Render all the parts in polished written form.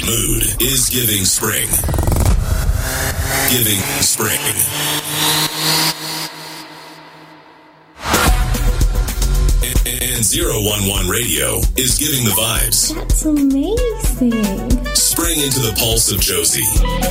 mood is giving spring. Giving spring. And 011 Radio is giving the vibes. That's amazing. Spring into the pulse of Josie.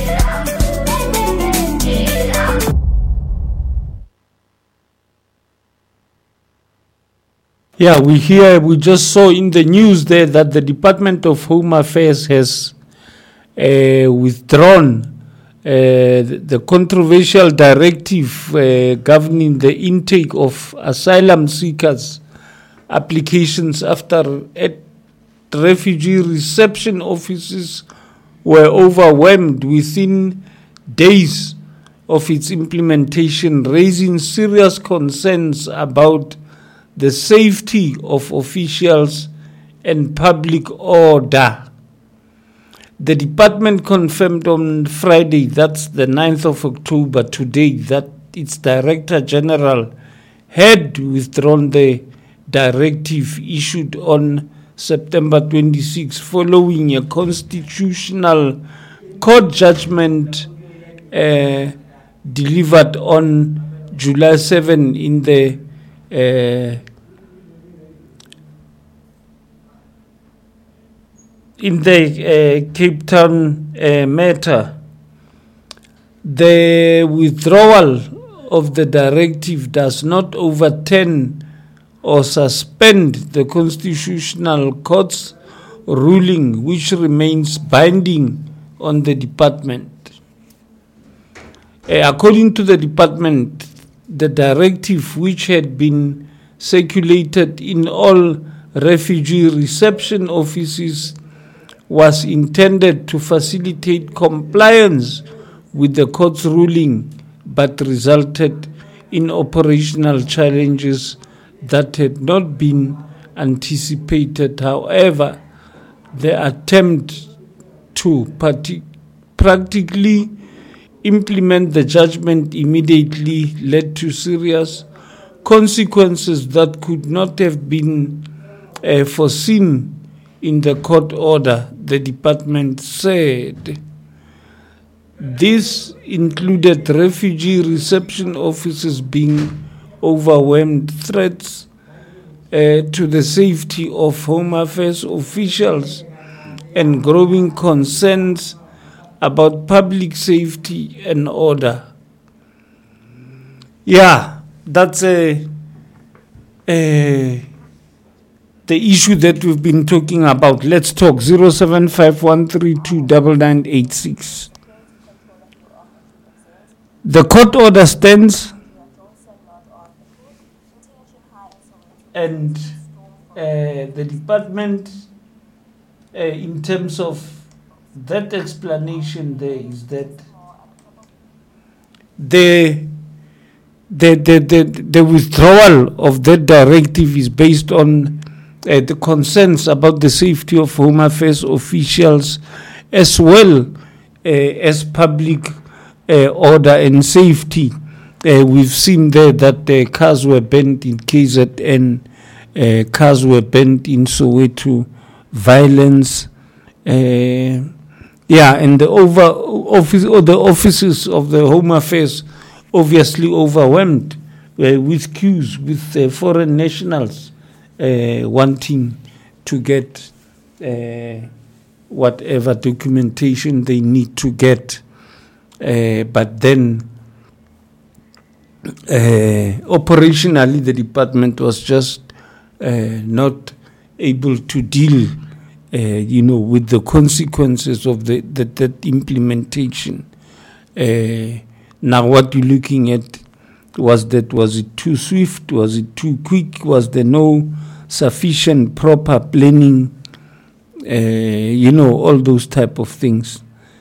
Yeah, we just saw in the news there that the Department of Home Affairs has withdrawn the controversial directive governing the intake of asylum seekers applications after refugee reception offices were overwhelmed within days of its implementation, raising serious concerns about the safety of officials and public order. The department confirmed on Friday, that's the 9th of October today, that its Director General had withdrawn the directive issued on September 26 following a constitutional court judgment delivered on July 7 in the Cape Town matter. The withdrawal of the directive does not overturn or suspend the Constitutional Court's ruling, which remains binding on the department. According to the department, the directive, which had been circulated in all refugee reception offices, was intended to facilitate compliance with the court's ruling, but resulted in operational challenges that had not been anticipated. However, the attempt to practically implement the judgment immediately led to serious consequences that could not have been foreseen in the court order, the department said. This included refugee reception offices being overwhelmed, threats to the safety of Home Affairs officials, and growing concerns about public safety and order. Yeah, that's the issue that we've been talking about. Let's talk 0751329986. The court order stands, and the department, in terms of that explanation, there is that the withdrawal of that directive is based on the concerns about the safety of Home Affairs officials, as well as public order and safety. We've seen there that cars were burnt in KZN, cars were burnt in Soweto, violence. And the offices of the Home Affairs obviously overwhelmed with queues, with foreign nationals wanting to get whatever documentation they need to get. But then operationally the department was just not able to deal with the consequences of that implementation. Now what you're looking at, was it too swift? Was it too quick? Was there no sufficient proper planning? All those type of things.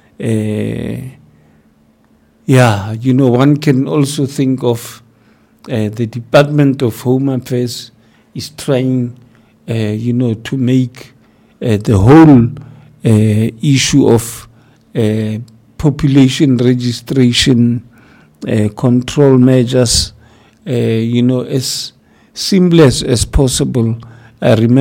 One can also think of the Department of Home Affairs is trying, to make the whole issue of population registration, control measures, as seamless as possible. I remember